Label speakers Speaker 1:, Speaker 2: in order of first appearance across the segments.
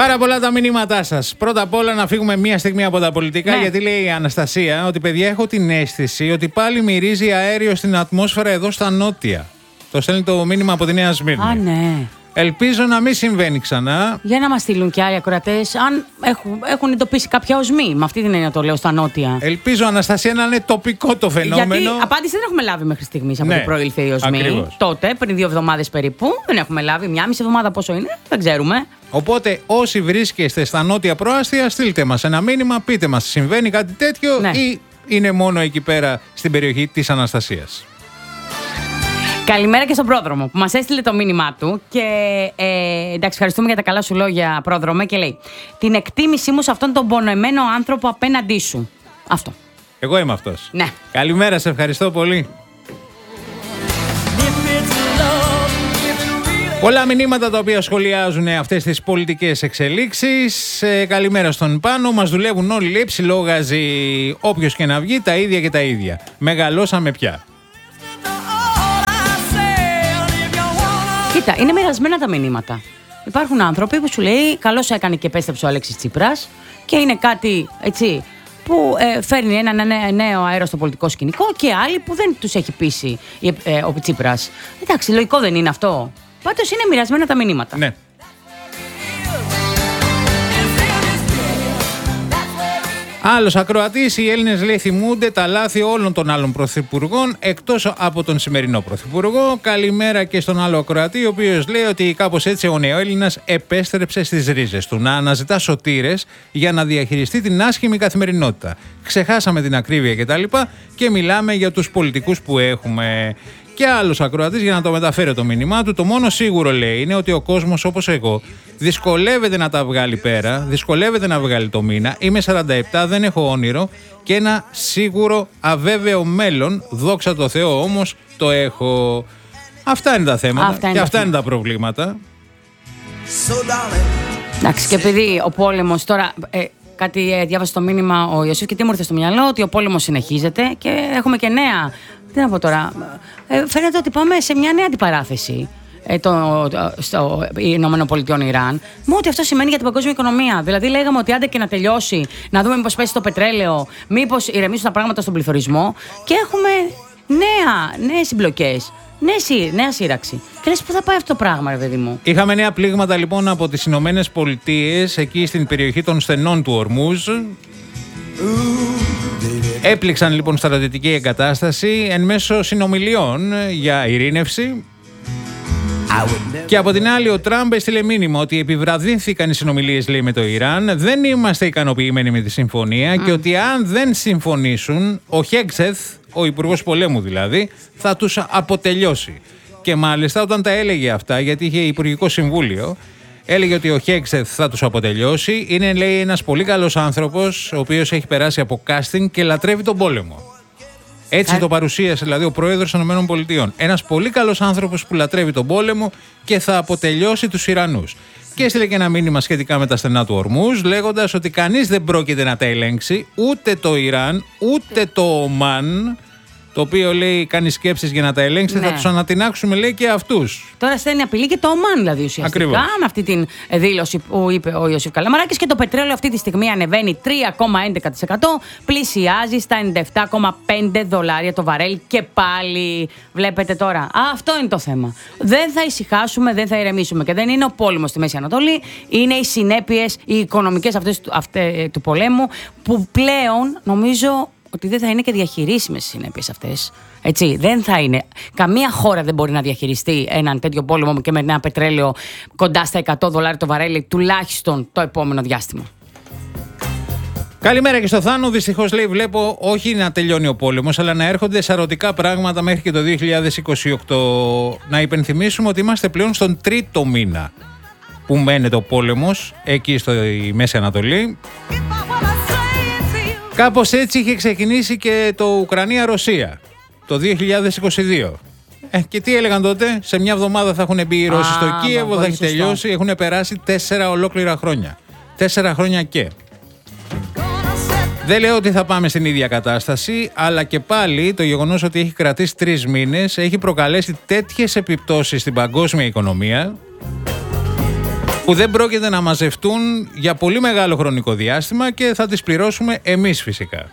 Speaker 1: Πάρα πολλά τα μηνύματά σας. Πρώτα απ' όλα να φύγουμε μία στιγμή από τα πολιτικά, γιατί λέει η Αναστασία ότι παιδιά έχω την αίσθηση ότι πάλι μυρίζει αέριο στην ατμόσφαιρα εδώ στα νότια. Το στέλνει το μήνυμα από τη Νέα Σμύρνη.
Speaker 2: Α, ναι.
Speaker 1: Ελπίζω να μην συμβαίνει ξανά.
Speaker 2: Για να μας στείλουν και άλλοι ακροατές, αν έχουν εντοπίσει κάποια οσμή. Με αυτή την έννοια το λέω στα νότια.
Speaker 1: Ελπίζω, Αναστασία, να είναι τοπικό το φαινόμενο.
Speaker 2: Γιατί απάντηση δεν έχουμε λάβει μέχρι στιγμής από την προήλθε η οσμή.
Speaker 1: Ακριβώς.
Speaker 2: Τότε, πριν 2 εβδομάδες περίπου, δεν έχουμε λάβει. 1,5 εβδομάδα πόσο είναι, δεν ξέρουμε.
Speaker 1: Οπότε, όσοι βρίσκεστε στα νότια προάστια, στείλτε μας ένα μήνυμα, πείτε μας, συμβαίνει κάτι τέτοιο ή είναι μόνο εκεί πέρα στην περιοχή της Αναστασίας.
Speaker 2: Καλημέρα και στον πρόδρομο που μας έστειλε το μήνυμά του και εντάξει, ευχαριστούμε για τα καλά σου λόγια, πρόδρομε, και λέει την εκτίμησή μου σε αυτόν τον πονεμένο άνθρωπο απέναντί σου. Αυτό.
Speaker 1: Εγώ είμαι αυτός.
Speaker 2: Ναι.
Speaker 1: Καλημέρα, σε ευχαριστώ πολύ. Πολλά μηνύματα τα οποία σχολιάζουν αυτές τις πολιτικές εξελίξεις. Καλημέρα στον Πάνο. Μας δουλεύουν όλοι, λέει, ψιλόγαζοι όποιος και να βγει, τα ίδια και τα ίδια. Μεγαλώσαμε πια.
Speaker 2: Κοίτα, είναι μοιρασμένα τα μηνύματα. Υπάρχουν άνθρωποι που σου λέει καλώς έκανε και επέστρεψε ο Αλέξης Τσίπρας και είναι κάτι έτσι που φέρνει ένα νέο αέρα στο πολιτικό σκηνικό, και άλλοι που δεν τους έχει πείσει ο Τσίπρας. Εντάξει, λογικό δεν είναι αυτό? Πάντως είναι μοιρασμένα τα μηνύματα.
Speaker 1: Ναι. Άλλος ακροατής, οι Έλληνες, λέει, θυμούνται τα λάθη όλων των άλλων πρωθυπουργών εκτός από τον σημερινό πρωθυπουργό. Καλημέρα και στον άλλο ακροατή, ο οποίος λέει ότι κάπως έτσι ο νεοέλληνας επέστρεψε στις ρίζες του, να αναζητά σωτήρες για να διαχειριστεί την άσχημη καθημερινότητα. Ξεχάσαμε την ακρίβεια κτλ. Και μιλάμε για τους πολιτικούς που έχουμε. Και άλλος ακροατής, για να το μεταφέρω το μήνυμά του, το μόνο σίγουρο, λέει, είναι ότι ο κόσμος όπως εγώ δυσκολεύεται να τα βγάλει πέρα, δυσκολεύεται να βγάλει το μήνα. Είμαι 47, δεν έχω όνειρο και ένα σίγουρο αβέβαιο μέλλον. Δόξα τω Θεώ όμως το έχω. Αυτά είναι τα θέματα και αυτά είναι τα προβλήματα.
Speaker 2: Εντάξει, και επειδή ο πόλεμος τώρα... κάτι διάβασε το μήνυμα ο Ιωσήφ και τι μου ήρθε στο μυαλό, ότι ο πόλεμος συνεχίζεται και έχουμε και νέα. Τι να πω τώρα, φαίνεται ότι πάμε σε μια νέα αντιπαράθεση στο Ηνωμένων Πολιτειών Ιράν, με ό,τι αυτό σημαίνει για την παγκόσμια οικονομία. Δηλαδή, λέγαμε ότι άντε και να τελειώσει, να δούμε μήπως πέσει το πετρέλαιο, μήπως ηρεμήσουν τα πράγματα στον πληθωρισμό, και έχουμε νέες συμπλοκές. Νέα σύραξη. Και λες, πού θα πάει αυτό το πράγμα, ρε παιδί μου?
Speaker 1: Είχαμε νέα πλήγματα λοιπόν από τις Ηνωμένες Πολιτείες, εκεί στην περιοχή των στενών του Ορμούζ. Έπληξαν λοιπόν στρατιωτική εγκατάσταση εν μέσω συνομιλιών για ειρήνευση. Και από την άλλη, ο Τραμπ έστειλε μήνυμα ότι επιβραδύνθηκαν οι συνομιλίες, λέει, με το Ιράν. Δεν είμαστε ικανοποιημένοι με τη συμφωνία και ότι αν δεν συμφωνήσουν, ο Χέγκσεθ, ο υπουργός πολέμου δηλαδή, θα τους αποτελειώσει. Και μάλιστα όταν τα έλεγε αυτά, γιατί είχε υπουργικό συμβούλιο, έλεγε ότι ο Χέγκσεθ θα τους αποτελειώσει. Είναι, λέει, ένας πολύ καλός άνθρωπος, ο οποίος έχει περάσει από casting και λατρεύει τον πόλεμο. Έτσι το παρουσίασε δηλαδή ο πρόεδρος των ΗΠΑ. Ένας πολύ καλός άνθρωπος που λατρεύει τον πόλεμο και θα αποτελειώσει τους Ιρανούς. Και έστειλε και ένα μήνυμα σχετικά με τα στενά του Ορμούζ, λέγοντας ότι κανείς δεν πρόκειται να τα ελέγξει, ούτε το Ιράν, ούτε το Ομάν, το οποίο, λέει, κάνει σκέψεις για να τα ελέγξει. Θα τους ανατινάξουμε, λέει, και αυτούς.
Speaker 2: Τώρα στέλνει απειλή και το Ομάν, δηλαδή, ουσιαστικά.
Speaker 1: Ακριβώς.
Speaker 2: Με αυτή την δήλωση που είπε ο Ιωσήφ Καλαμαράκης. Και το πετρέλαιο αυτή τη στιγμή ανεβαίνει 3,11%, πλησιάζει στα $97,5 το βαρέλ. Και πάλι βλέπετε τώρα. Αυτό είναι το θέμα. Δεν θα ησυχάσουμε, δεν θα ηρεμήσουμε. Και δεν είναι ο πόλεμος στη Μέση Ανατολή, είναι οι συνέπειες, οι οικονομικές αυτές του πολέμου, που πλέον νομίζω ότι δεν θα είναι και διαχειρίσιμες οι συνέπειες αυτές. Έτσι, δεν θα είναι. Καμία χώρα δεν μπορεί να διαχειριστεί έναν τέτοιο πόλεμο και με ένα πετρέλαιο κοντά στα $100 το βαρέλι, τουλάχιστον το επόμενο διάστημα.
Speaker 1: Καλημέρα και στο Θάνο. Δυστυχώς, λέει, βλέπω όχι να τελειώνει ο πόλεμος, αλλά να έρχονται σαρωτικά πράγματα μέχρι και το 2028. Να υπενθυμίσουμε ότι είμαστε πλέον στον 3ο μήνα που μένεται ο πόλεμος εκεί στη Μέση Ανατολή. Κάπως έτσι είχε ξεκινήσει και το Ουκρανία-Ρωσία το 2022. Και τι έλεγαν τότε? Σε μια εβδομάδα θα έχουν μπει οι Ρώσοι στο Κίεβο, θα έχει τελειώσει. Έχουν περάσει 4 ολόκληρα χρόνια. 4 χρόνια και. Δεν λέω ότι θα πάμε στην ίδια κατάσταση, αλλά και πάλι το γεγονός ότι έχει κρατήσει 3 μήνες έχει προκαλέσει τέτοιες επιπτώσεις στην παγκόσμια οικονομία, που δεν πρόκειται να μαζευτούν για πολύ μεγάλο χρονικό διάστημα και θα τις πληρώσουμε εμείς φυσικά.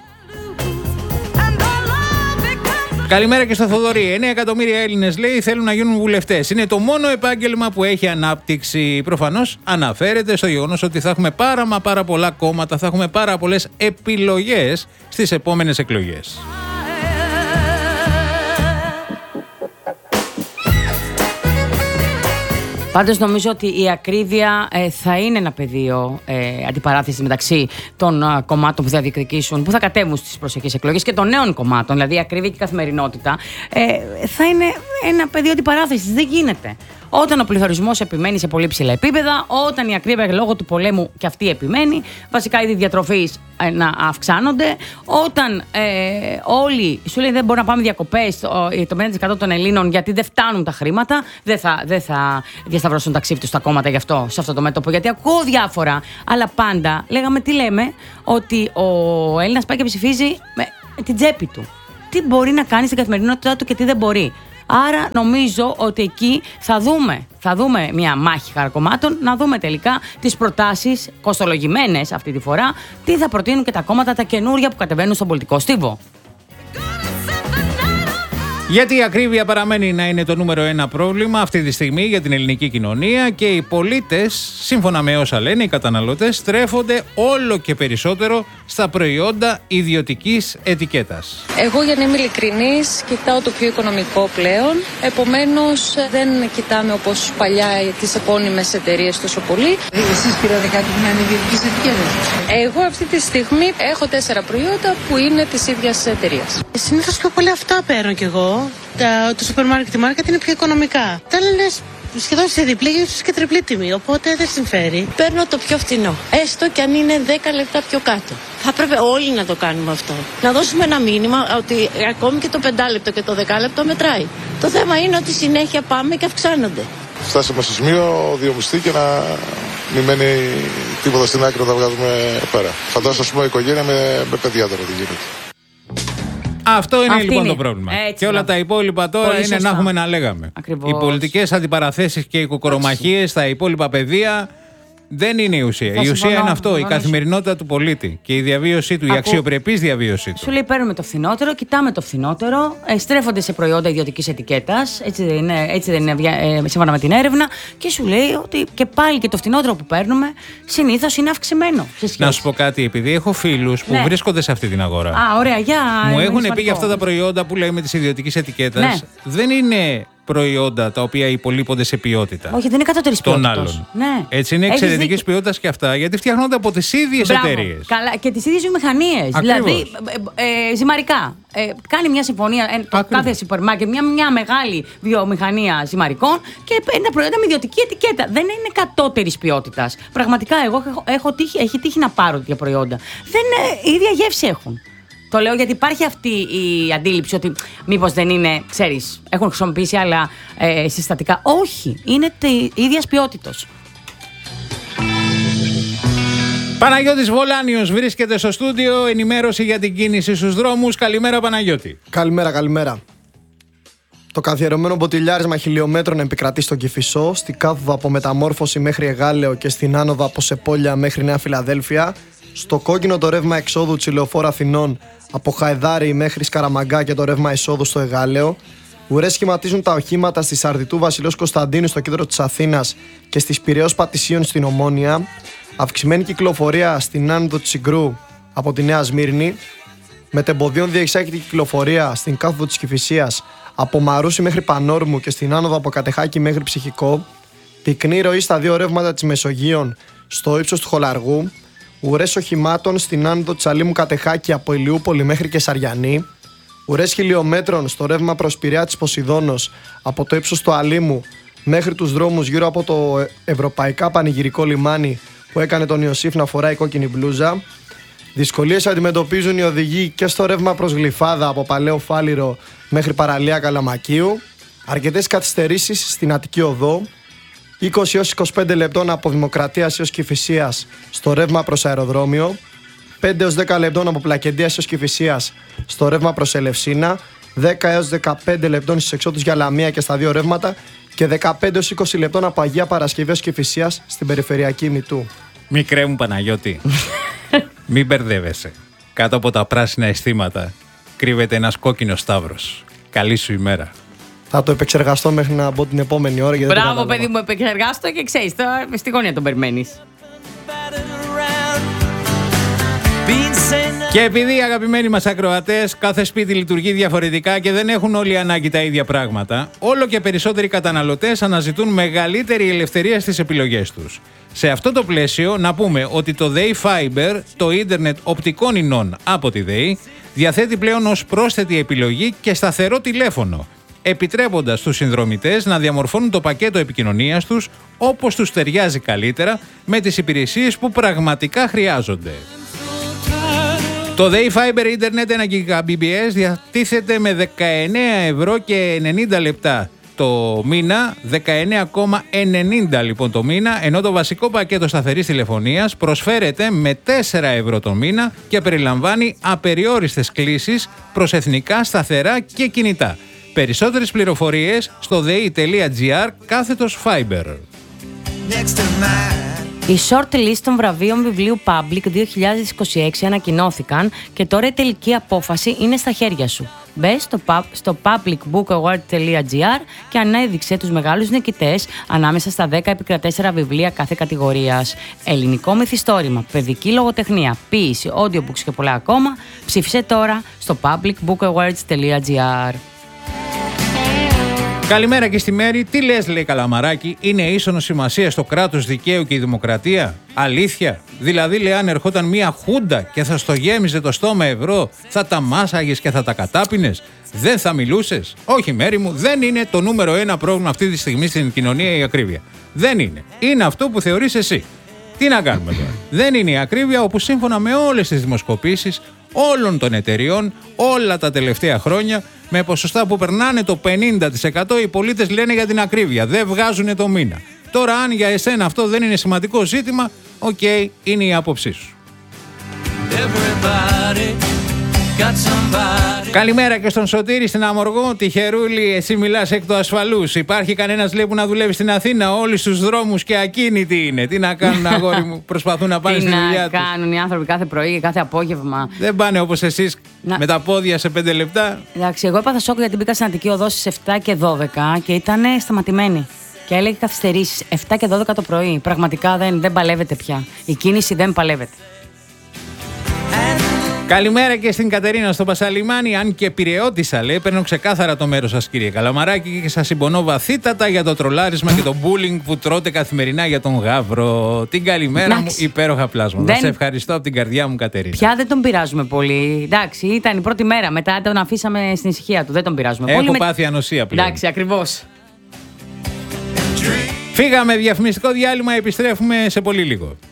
Speaker 1: Καλημέρα και στο Θοδωρή. 9 εκατομμύρια Έλληνες, λέει, θέλουν να γίνουν βουλευτές. Είναι το μόνο επάγγελμα που έχει ανάπτυξη. Προφανώς αναφέρεται στο γεγονός ότι θα έχουμε πάρα πολλά κόμματα, θα έχουμε πάρα πολλές επιλογές στις επόμενες εκλογές.
Speaker 2: Πάντως νομίζω ότι η ακρίβεια θα είναι ένα πεδίο αντιπαράθεσης μεταξύ των κομμάτων που θα διεκδικήσουν, που θα κατέβουν στις προσεχείς εκλογές και των νέων κομμάτων. Δηλαδή η ακρίβεια και η καθημερινότητα θα είναι ένα πεδίο αντιπαράθεσης. Δεν γίνεται. Όταν ο πληθωρισμός επιμένει σε πολύ ψηλά επίπεδα, όταν η ακρίβεια λόγω του πολέμου και αυτή επιμένει, βασικά είδη διατροφής να αυξάνονται, όταν όλοι σου λέει δεν μπορούν να πάμε διακοπές, το 50% των Ελλήνων, γιατί δεν φτάνουν τα χρήματα, δεν θα διασταυρώσουν τα ξύφη τους στα κόμματα γι' αυτό, σε αυτό το μέτωπο. Γιατί ακούω διάφορα, αλλά πάντα λέγαμε τι λέμε, ότι ο Έλληνας πάει και ψηφίζει με την τσέπη του. Τι μπορεί να κάνει στην καθημερινότητά του και τι δεν μπορεί. Άρα νομίζω ότι εκεί θα δούμε μια μάχη χαρακομμάτων, να δούμε τελικά τις προτάσεις κοστολογημένες αυτή τη φορά, τι θα προτείνουν και τα κόμματα τα καινούρια που κατεβαίνουν στον πολιτικό στίβο.
Speaker 1: Γιατί η ακρίβεια παραμένει να είναι το νούμερο 1 πρόβλημα αυτή τη στιγμή για την ελληνική κοινωνία και οι πολίτες, σύμφωνα με όσα λένε οι καταναλωτές, στρέφονται όλο και περισσότερο στα προϊόντα ιδιωτικής ετικέτας.
Speaker 3: Εγώ, για να είμαι ειλικρινής, κοιτάω το πιο οικονομικό πλέον. Επομένως, δεν κοιτάμε όπως παλιά τις επώνυμες εταιρείες τόσο πολύ.
Speaker 4: Εσείς πήρατε κάτι που να είναι ιδιωτικής ετικέτας?
Speaker 3: Εγώ αυτή τη στιγμή έχω 4 προϊόντα που είναι της ίδιας εταιρείας.
Speaker 4: Συνήθως πιο πολύ αυτά παίρνω κι εγώ. Το σούπερ μάρκετ, τη μάρκετ είναι πιο οικονομικά. Τα λες σχεδόν σε διπλή και τριπλή τιμή, οπότε δεν συμφέρει.
Speaker 5: Παίρνω το πιο φθηνό, έστω και αν είναι 10 λεπτά πιο κάτω. Θα πρέπει όλοι να το κάνουμε αυτό. Να δώσουμε ένα μήνυμα ότι ακόμη και το 5 λεπτό και το 10 λεπτό μετράει. Το θέμα είναι ότι συνέχεια πάμε και αυξάνονται.
Speaker 6: Φτάσαμε στο σημείο δύο μισθοί και να μην μένει τίποτα στην άκρη να τα βγάζουμε πέρα. Φαντάζομαι, ας πούμε, οικογένεια με παιδιά τώρα τι γίνεται.
Speaker 1: Αυτό είναι λοιπόν το πρόβλημα. Και όλα τα υπόλοιπα τώρα είναι να έχουμε να λέγαμε.
Speaker 2: Ακριβώς.
Speaker 1: Οι πολιτικές αντιπαραθέσεις και οι κοκορομαχίες στα υπόλοιπα πεδία δεν είναι η ουσία. Η ουσία είναι αυτό, η καθημερινότητα του πολίτη και η διαβίωσή του, η αξιοπρεπής διαβίωσή του.
Speaker 2: Σου λέει παίρνουμε το φθηνότερο, κοιτάμε το φθηνότερο, στρέφονται σε προϊόντα ιδιωτικής ετικέτας, έτσι δεν είναι σύμφωνα με την έρευνα, και σου λέει ότι και πάλι και το φθηνότερο που παίρνουμε συνήθως είναι αυξημένο.
Speaker 1: Να σου πω κάτι, επειδή έχω φίλους που βρίσκονται σε αυτή την αγορά.
Speaker 2: Ωραία,
Speaker 1: μου έχουν πει για αυτά τα προϊόντα που λέμε της ιδιωτικής ετικέτας, δεν είναι προϊόντα τα οποία υπολείπονται σε ποιότητα.
Speaker 2: Όχι, δεν είναι κατώτερης ποιότητας.
Speaker 1: Των άλλων. Ναι. Έτσι είναι εξαιρετικής ποιότητας και αυτά, γιατί φτιάχνονται από τις ίδιες εταιρείες.
Speaker 2: Καλά, και τις ίδιες βιομηχανίες. Δηλαδή, ζυμαρικά. Κάνει μια συμφωνία, κάθε σούπερ μάρκετ, μια μεγάλη βιομηχανία ζυμαρικών και ένα προϊόντα με ιδιωτική ετικέτα. Δεν είναι κατώτερης ποιότητας. Πραγματικά, εγώ έχει τύχει να πάρω τέτοια προϊόντα. Η ίδια γεύση έχουν. Το λέω γιατί υπάρχει αυτή η αντίληψη ότι μήπως δεν είναι, ξέρεις, έχουν χρησιμοποιήσει άλλα συστατικά. Όχι, είναι ίδιας ποιότητας.
Speaker 1: Παναγιώτης Βολάνιος βρίσκεται στο στούντιο, ενημέρωση για την κίνηση στους δρόμους. Καλημέρα Παναγιώτη.
Speaker 7: Καλημέρα. Το καθιερωμένο μποτιλιάρισμα χιλιόμετρων επικρατεί στον Κηφισό, στην κάθοδο από Μεταμόρφωση μέχρι Εγάλεο και στην άνοδο από Σεπόλια μέχρι Νέα Φιλαδέλφια. Στο κόκκινο το ρεύμα εξόδου της Λεωφόρου Αθηνών από Χαϊδάρη μέχρι Σκαραμαγκά και το ρεύμα εισόδου στο Εγάλεο. Ουρές σχηματίζουν τα οχήματα στη Σαρδιτού Βασιλέως Κωνσταντίνου στο κέντρο της Αθήνας και στις Πειραιώς Πατησίων στην Ομόνια. Αυξημένη κυκλοφορία στην άνοδο της Συγκρού από τη Νέα Σμύρνη. Μετεμποδίων διεξάγεται κυκλοφορία στην κάθοδο της Κηφισίας από Μαρούσι μέχρι Πανόρμου και στην άνοδο από Κατεχάκη μέχρι Ψυχικό. Πυκνή ροή στα δύο ρεύματα της Μεσογείων στο ύψος του Χολαργού. Ουρές οχημάτων στην άνοδο της Αλήμου Κατεχάκη από Ηλιούπολη μέχρι Κεσαριανή. Ουρές χιλιόμετρων στο ρεύμα προς Πειραιά της Ποσειδώνος από το ύψος του Αλήμου μέχρι τους δρόμους γύρω από το Ευρωπαϊκά Πανηγυρικό Λιμάνι που έκανε τον Ιωσήφ να φοράει κόκκινη μπλούζα. Δυσκολίες αντιμετωπίζουν οι οδηγοί και στο ρεύμα προς Γλυφάδα από Παλαιό Φάληρο μέχρι Παραλία Καλαμακίου. Αρκετές καθυστερήσεις στην Αττική Οδό. 20 έως 25 λεπτών από Δημοκρατίας έως Κηφισίας στο ρεύμα προς αεροδρόμιο. 5 έως 10 λεπτών από Πλακεντίας έως Κηφισίας στο ρεύμα προς Ελευσίνα. 10 έως 15 λεπτών στις εξόδους για Λαμία και στα δύο ρεύματα. και 15-20 λεπτών από Αγία Παρασκευή ως Κηφισίας στην περιφερειακή Μητού.
Speaker 1: Μικρέ μου Παναγιώτη, μην μπερδεύεσαι. Κάτω από τα πράσινα αισθήματα κρύβεται ένας κόκκινος σταύρος. Καλή σου ημέρα.
Speaker 7: Θα το επεξεργαστώ μέχρι να μπω την επόμενη ώρα.
Speaker 2: Μπράβο, παιδί μου, επεξεργάστο και ξέρεις, στη γωνία τον περιμένεις.
Speaker 1: Και επειδή, αγαπημένοι μας ακροατές, κάθε σπίτι λειτουργεί διαφορετικά και δεν έχουν όλοι ανάγκη τα ίδια πράγματα, όλο και περισσότεροι καταναλωτές αναζητούν μεγαλύτερη ελευθερία στις επιλογές τους. Σε αυτό το πλαίσιο, να πούμε ότι το ΔΕΗ Fiber, το ίντερνετ οπτικών ινών από τη ΔΕΗ, διαθέτει πλέον ως πρόσθετη επιλογή και σταθερό τηλέφωνο, επιτρέποντας στους συνδρομητές να διαμορφώνουν το πακέτο επικοινωνίας τους όπως τους ταιριάζει καλύτερα με τις υπηρεσίες που πραγματικά χρειάζονται. Το ΔΕΗ Fiber Internet 1 Gbps διατίθεται με 19,90 € το μήνα, 19,90 λοιπόν το μήνα, ενώ το βασικό πακέτο σταθερής τηλεφωνίας προσφέρεται με 4 € το μήνα και περιλαμβάνει απεριόριστες κλήσεις προς εθνικά, σταθερά και κινητά. Περισσότερες πληροφορίες στο dei.gr/Fiber.
Speaker 2: Οι short list των βραβείων βιβλίου Public 2026 ανακοινώθηκαν και τώρα η τελική απόφαση είναι στα χέρια σου. Μπες στο publicbookaward.gr και ανέδειξε τους μεγάλους νικητές ανάμεσα στα 10 επικρατέστερα βιβλία κάθε κατηγορίας. Ελληνικό μυθιστόρημα, παιδική λογοτεχνία, ποίηση, audiobooks και πολλά ακόμα. Ψήφισε τώρα στο publicbookawards.gr.
Speaker 1: Καλημέρα και στη Μέρη. Τι λες, λέει Καλαμαράκη, είναι ίσονο σημασία στο κράτος δικαίου και η δημοκρατία? Αλήθεια? Δηλαδή, λέει, αν ερχόταν μια χούντα και θα στο γέμιζε το στόμα ευρώ, θα τα μάσαγες και θα τα κατάπινες? Δεν θα μιλούσες? Όχι, Μέρη μου, δεν είναι το νούμερο 1 πρόβλημα αυτή τη στιγμή στην κοινωνία η ακρίβεια. Δεν είναι. Είναι αυτό που θεωρείς εσύ. Τι να κάνουμε τώρα? Δεν είναι η ακρίβεια, όπου σύμφωνα με όλες τις δημοσκοπήσεις όλων των εταιριών όλα τα τελευταία χρόνια, με ποσοστά που περνάνε το 50%, οι πολίτες λένε για την ακρίβεια. Δεν βγάζουν το μήνα. Τώρα, αν για εσένα αυτό δεν είναι σημαντικό ζήτημα, οκ, είναι η άποψή σου. Καλημέρα και στον Σωτήρη στην Αμοργό. Τυχερούλη, εσύ μιλάς εκ του ασφαλούς. Υπάρχει κανένας, λέει, που να δουλεύει στην Αθήνα? Όλοι στους δρόμους και ακίνητοι είναι. Τι να κάνουν, αγόρι μου? Προσπαθούν να πάνε στη δουλειά τους.
Speaker 2: Τι να κάνουν οι άνθρωποι κάθε πρωί και κάθε απόγευμα?
Speaker 1: Δεν πάνε όπως εσείς με τα πόδια σε 5 λεπτά.
Speaker 2: Εντάξει, εγώ έπαθα σοκ γιατί μπήκα στην Αττική Οδό στις 7 και 12 και ήταν σταματημένοι. Και έλεγε καθυστερήσεις 7 και 12 το πρωί. Πραγματικά δεν παλεύεται πια. Η κίνηση δεν παλεύεται.
Speaker 1: Καλημέρα και στην Κατερίνα στο Πασαλιμάνι. Αν και πειραιώτησα, λέει, παίρνω ξεκάθαρα το μέρος σας, κύριε Καλαμαράκη, και σας συμπονώ βαθύτατα για το τρολάρισμα και το bullying που τρώτε καθημερινά για τον γάβρο. Την καλημέρα μου, υπέροχα πλάσματα. Σε ευχαριστώ από την καρδιά μου, Κατερίνα.
Speaker 2: Πια δεν τον πειράζουμε πολύ. Εντάξει, ήταν η πρώτη μέρα. Μετά τον αφήσαμε στην ησυχία του. Δεν τον πειράζουμε πολύ.
Speaker 1: Έχω πάθει ανοσία πλέον.
Speaker 2: Εντάξει, ακριβώς.
Speaker 1: Φύγαμε διαφημιστικό διάλειμμα, επιστρέφουμε σε πολύ λίγο.